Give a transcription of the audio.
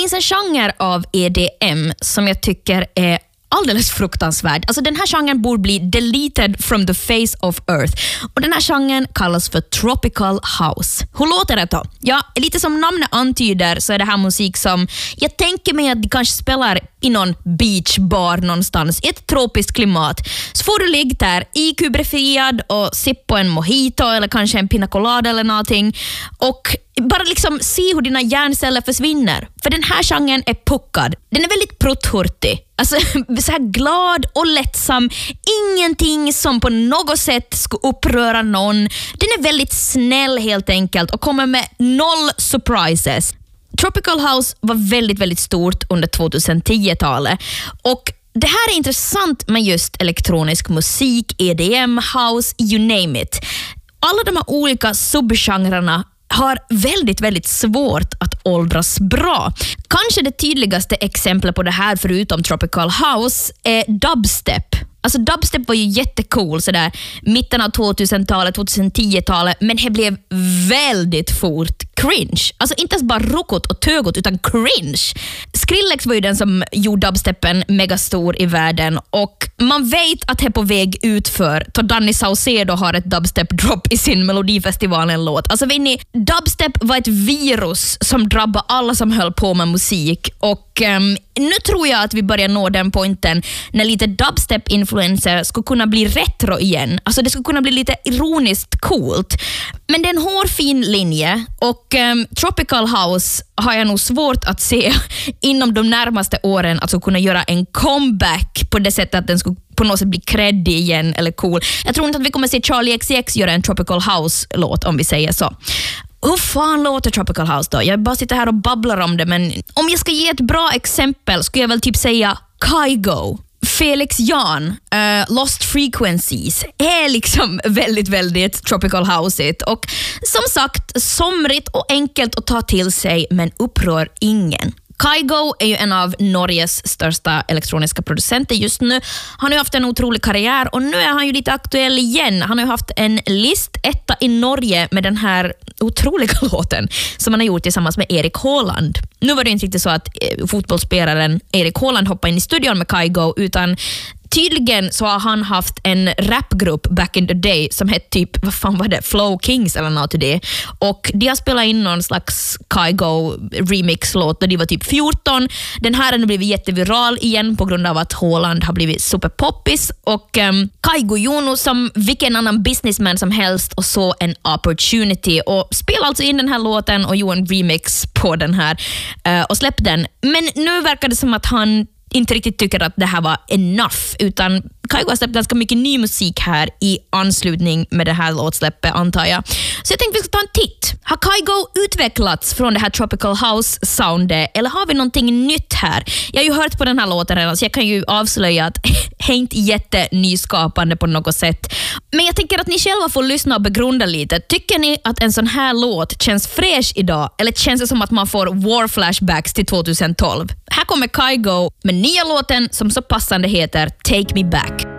finns en genre av EDM som jag tycker är alldeles fruktansvärd. Alltså den här genren borde bli deleted from the face of earth. Och den här genren kallas för tropical house. Hur låter det då? Ja, lite som namnet antyder så är det här musik som jag tänker mig att de kanske spelar i någon beachbar någonstans i ett tropiskt klimat. Så får du ligga där IQ-befriad och sippa på en mojito eller kanske en pina colada eller någonting och bara liksom se hur dina hjärnceller försvinner. För den här genren är puckad. Den är väldigt prutthurtig. Alltså så här glad och lättsam. Ingenting som på något sätt ska uppröra någon. Den är väldigt snäll helt enkelt och kommer med noll surprises. Tropical House var väldigt, väldigt stort under 2010-talet och det här är intressant med just elektronisk musik, EDM, house, you name it. Alla de här olika subgenrerna har väldigt, väldigt svårt att åldras bra. Kanske det tydligaste exemplet på det här förutom Tropical House är dubstep. Alltså dubstep var ju jättecool sådär mitten av 2000-talet, 2010-talet, men det blev väldigt fort cringe. Alltså inte ens bara ruckot och tögot utan cringe. Skrillex var ju den som gjorde dubstepen megastor i världen och man vet att det är på väg ut för då Danny Saucedo har ett dubstep-drop i sin Melodifestivalen-låt. Alltså vet ni, dubstep var ett virus som drabbade alla som höll på med musik och nu tror jag att vi börjar nå den pointen när lite dubstep-influencer skulle kunna bli retro igen. Alltså det skulle kunna bli lite ironiskt coolt. Men det är en hårfin linje och Tropical House har jag nog svårt att se inom de närmaste åren att kunna göra en comeback på det sättet att den skulle på något sätt bli creddig igen eller cool. Jag tror inte att vi kommer se Charlie XCX göra en Tropical House-låt om vi säger så. Hur fan låter Tropical House då? Jag bara sitter här och babblar om det, men om jag ska ge ett bra exempel skulle jag väl typ säga Kygo. Felix Jan, Lost Frequencies är liksom väldigt, väldigt Tropical House-igt och som sagt somrigt och enkelt att ta till sig men upprör ingen. Kygo är ju en av Norges största elektroniska producenter just nu. Han har ju haft en otrolig karriär och nu är han ju lite aktuell igen. Han har ju haft en listetta i Norge med den här otroliga låten som han har gjort tillsammans med Erik Haaland. Nu var det inte riktigt så att fotbollsspelaren Erik Haaland hoppade in i studion med Kygo utan tydligen så har han haft en rapgrupp back in the day som hette typ, vad fan var det? Flow Kings eller något till det. Och de har spelat in någon slags Kygo remix-låt och de var typ 14. Den här har nu blivit jätteviral igen på grund av att Haaland har blivit superpoppis och Kygo Juno som vilken annan businessman som helst och så en opportunity och spelade alltså in den här låten och gjorde en remix på den här och släppte den. Men nu verkar det som att han inte riktigt tycker att det här var enough utan Kygo har släppt ganska mycket ny musik här i anslutning med det här låtsläppet antar jag. Så jag tänkte vi ska ta en titt. Har Kygo utvecklats från det här Tropical House-soundet eller har vi någonting nytt här? Jag har ju hört på den här låten redan så jag kan ju avslöja att det är inte jättenyskapande på något sätt. Men jag tänker att ni själva får lyssna och begrunda lite. Tycker ni att en sån här låt känns fräsch idag eller känns det som att man får war-flashbacks till 2012? Här kommer Kygo med nya låten som så passande heter Take Me Back.